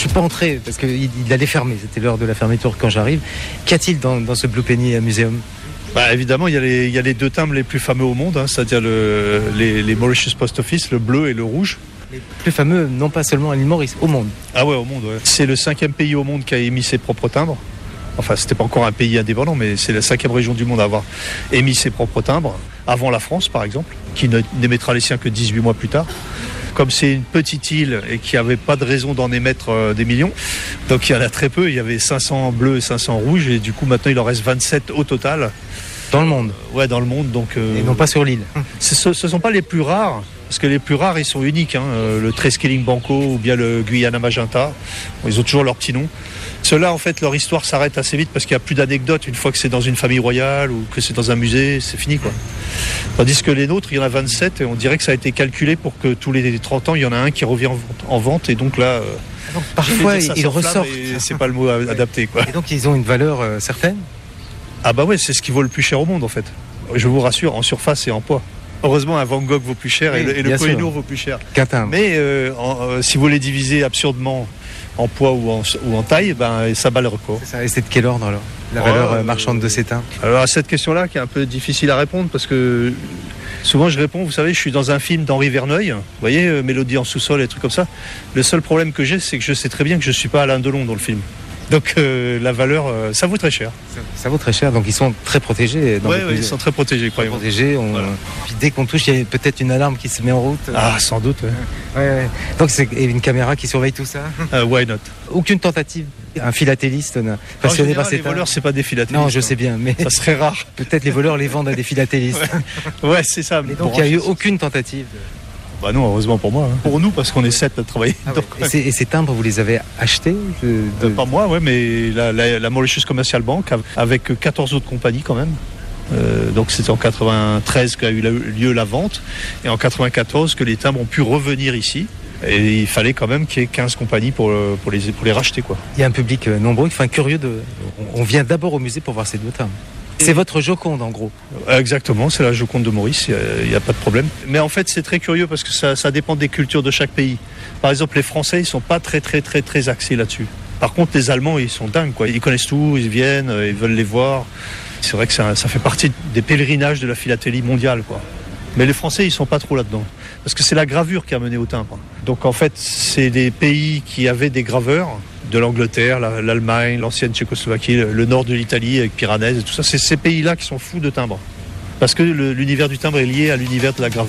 suis pas entré parce qu'il allait fermer. C'était l'heure de la fermeture quand j'arrive. Qu'y a-t-il dans ce Blue Penny Museum? Évidemment, il y a les deux timbres les plus fameux au monde, c'est-à-dire les Mauritius Post Office, le bleu et le rouge. Les plus fameux, non pas seulement à l'île Maurice, au monde. Ah ouais, au monde, ouais. C'est le 5e pays au monde qui a émis ses propres timbres. Enfin, c'était pas encore un pays indépendant, mais c'est la 5e région du monde à avoir émis ses propres timbres. Avant la France, par exemple, qui n'émettra les siens que 18 mois plus tard. Comme c'est une petite île et qu'il n'y avait pas de raison d'en émettre des millions, donc il y en a très peu. Il y avait 500 bleus et 500 rouges, et du coup, maintenant, il en reste 27 au total. Dans le monde? Ouais, dans le monde. Donc, et non pas sur l'île? Ce ne sont pas les plus rares. Parce que les plus rares, ils sont uniques. Le Treskilling Banco ou bien le Guyana Magenta. Ils ont toujours leur petit nom. Ceux-là, en fait, leur histoire s'arrête assez vite parce qu'il n'y a plus d'anecdotes. Une fois que c'est dans une famille royale ou que c'est dans un musée, c'est fini, quoi. Tandis que les nôtres, il y en a 27 et on dirait que ça a été calculé pour que tous les 30 ans, il y en a un qui revient en vente. Et donc là, donc, parfois, ils ressortent. C'est pas le mot adapté, quoi. Et donc, ils ont une valeur certaine? Ah bah ouais, c'est ce qui vaut le plus cher au monde, en fait. Je vous rassure, en surface et en poids. Heureusement, un Van Gogh vaut plus cher et le Koh-i-Noor vaut plus cher. Mais si vous les divisez absurdement en poids ou en taille, ça bat le record. C'est ça. Et c'est de quel ordre alors, la valeur marchande de ces timbres? Alors à cette question-là, qui est un peu difficile à répondre, parce que souvent je réponds, vous savez, je suis dans un film d'Henri Verneuil, vous voyez, Mélodie en sous-sol et des trucs comme ça. Le seul problème que j'ai, c'est que je sais très bien que je ne suis pas Alain Delon dans le film. Donc la valeur, ça vaut très cher. Ça vaut très cher, donc ils sont très protégés. Oui, ils sont très protégés, croyez-moi. Voilà. Puis dès qu'on touche, il y a peut-être une alarme qui se met en route. Ah, sans doute, ouais. Donc c'est une caméra qui surveille tout ça? Why not? Aucune tentative? Un philatéliste passionné par ces les voleurs, c'est pas des philatélistes. Non, je sais bien, mais ça serait rare. Peut-être les voleurs les vendent à des philatélistes. Ouais, c'est ça. Et donc il n'y a eu aucune tentative? Bah non, heureusement pour moi. Pour nous, parce qu'on est 7 à travailler. Donc, et ces timbres, vous les avez achetés Pas moi, ouais, mais la Mauritius Commercial Bank, avec 14 autres compagnies quand même. Donc c'était en 93 qu'a eu lieu la vente, et en 94 que les timbres ont pu revenir ici. Et il fallait quand même qu'il y ait 15 compagnies pour les racheter, quoi. Il y a un public nombreux, curieux. On vient d'abord au musée pour voir ces deux timbres. C'est votre Joconde, en gros. Exactement, c'est la Joconde de Maurice, il n'y a pas de problème. Mais en fait, c'est très curieux parce que ça dépend des cultures de chaque pays. Par exemple, les Français, ils ne sont pas très axés là-dessus. Par contre, les Allemands, ils sont dingues, quoi. Ils connaissent tout, ils viennent, ils veulent les voir. C'est vrai que ça fait partie des pèlerinages de la philatélie mondiale, quoi. Mais les Français, ils ne sont pas trop là-dedans. Parce que c'est la gravure qui a mené au timbre. Donc en fait, c'est des pays qui avaient des graveurs, de l'Angleterre, l'Allemagne, l'ancienne Tchécoslovaquie, le nord de l'Italie avec Piranèse et tout ça. C'est ces pays-là qui sont fous de timbre. Parce que l'univers du timbre est lié à l'univers de la gravure.